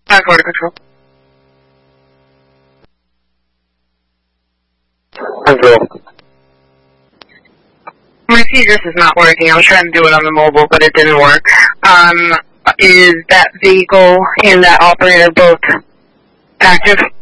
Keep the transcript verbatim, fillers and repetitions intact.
Five forty control. Control. My see this is not working. I was trying to do it on the mobile, but it didn't work. Um, is that vehicle and that operator both active?